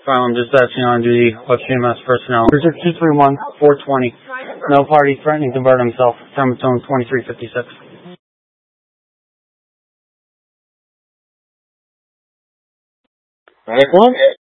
I'm dispatching on duty with CMS personnel. Cruiser 231, 420. No party threatening to burn himself. Semitone 2356. Medic 1?